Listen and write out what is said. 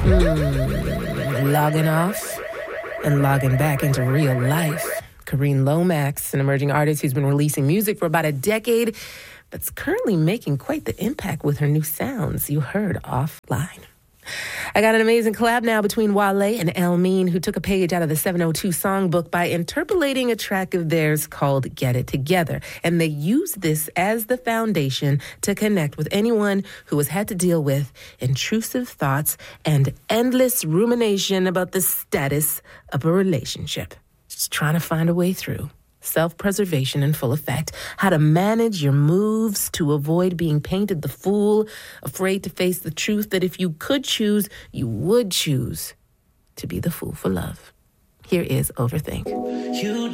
Logging off and logging back into real life. Kareen Lomax, an emerging artist who's been releasing music for about a decade, but's currently making quite the impact with her new sounds you heard offline. I got an amazing collab now between Wale and Elmine, who took a page out of the 702 songbook by interpolating a track of theirs called Get It Together. And they used this as the foundation to connect with anyone who has had to deal with intrusive thoughts and endless rumination about the status of a relationship. Just trying to find a way through. Self-preservation in full effect. How to manage your moves to avoid being painted the fool, afraid to face the truth that if you could choose, you would choose to be the fool for love. Here is Overthink.